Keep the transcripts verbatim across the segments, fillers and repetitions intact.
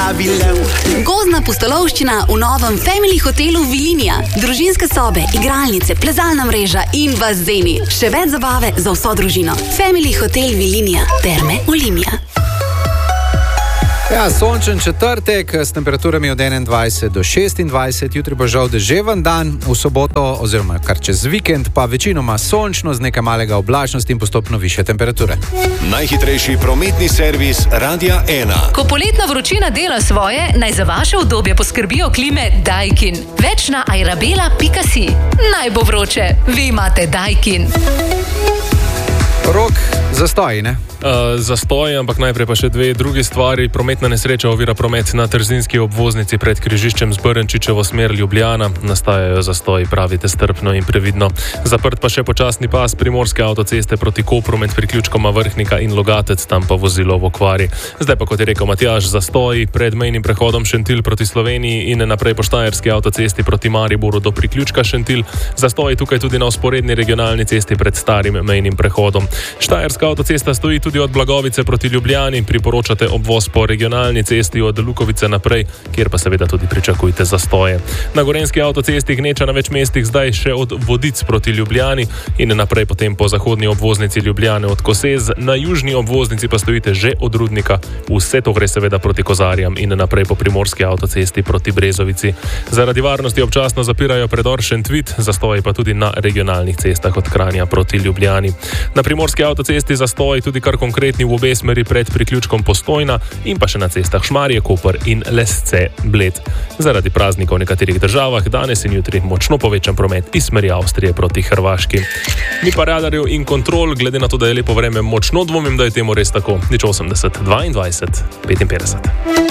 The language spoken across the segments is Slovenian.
Gozdna pustolovščina v novem Family hotelu Vilinija. Družinske sobe, igralnice, plezalna mreža in bazeni. Še več zabave za vso družino. Family hotel Vilinija. Terme Olimia. Ja, sončen četrtek s temperaturami od enaindvajset do šestindvajset, jutri bo žal deževen dan, v soboto oziroma kar čez vikend pa večinoma sončno z nekaj malega oblačnosti in postopno višje temperature. Najhitrejši prometni servis Radia ena. Ko poletna vročina dela svoje, naj za vaše udobje poskrbijo klime Daikin. Več na airabela pika si. Naj bo vroče, vi imate Daikin. Rok, zastoj, ne? Uh, zastoj, ampak najprej pa še dve drugi stvari. Prometna nesreča ovira promet na trzinski obvoznici pred križiščem z Brnčičevo smer Ljubljana. Nastajajo zastoji, pravite strpno in previdno. Zaprt pa še počasni pas primorske avtoceste proti Kopru med priključkoma Vrhnika in Logatec, tam pa vozilo v okvari. Zdaj pa, kot je rekel Matjaž, zastoji pred mejnim prehodom Šentilj proti Sloveniji in naprej po štajerski avtocesti proti Mariboru do priključka Šentilj. Zastoji tukaj tudi na vzporedni regionalni cesti pred starim mejnim prehodom. Štajerska avtocesta stoji tudi od Blagovice proti Ljubljani, priporočate obvoz po regionalni cesti od Lukovice naprej, kjer pa seveda tudi pričakujte zastoje. Na gorenjski avtocesti gneča na več mestih zdaj še od Vodic proti Ljubljani in naprej potem po zahodni obvoznici Ljubljane od Kosez, na južni obvoznici pa stojite že od Rudnika. Vse to gre seveda proti Kozarjam in naprej po primorski avtocesti proti Brezovici. Zaradi varnosti občasno zapirajo predor Šentvit, zastoji pa tudi na regionalnih cestah od Kranja proti Ljubljani. Na primorski avtocesti zastoji tudi kar konkretni v obe smeri pred priključkom Postojna in pa še na cestah Šmarje, Koper in Lesce, Bled. Zaradi praznikov v nekaterih državah danes in jutri močno povečan promet iz smeri Avstrije proti Hrvaški. Mi pa radarjev in kontrol, glede na to, da je lepo vreme, močno dvomim, da je temu res tako. Nič osemdeset, dvaindvajset, petinpetdeset.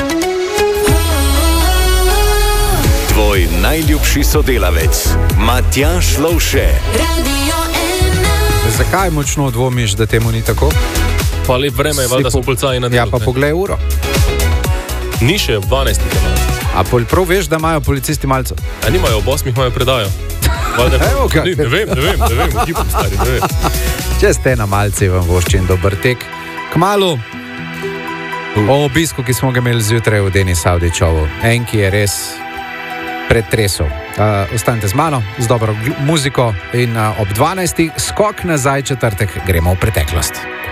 Tvoj najljubši sodelavec, Matjaž Lovše. Zakaj močno dvomiš, da temu ni tako? Pa lep vreme je, valjda so policaji na delu. Ja, pa poglej uro. Ni še ob dvanajstih. A prav veš, da imajo policisti malce? A nimajo, ob osmih imajo predajo. Valde, Evo ga. Ne vem, ne vem, ne vem, ekipom stari, ne vem. Če ste na malce, vam voščin dober tek. Kmalu o obisku, ki smo ga imeli zjutraj v Denis Avdićovu. En, ki je res pretresel. Uh, ostanite z mano, z dobro muziko in uh, ob dvanajstih skok nazaj četrtek gremo v preteklost.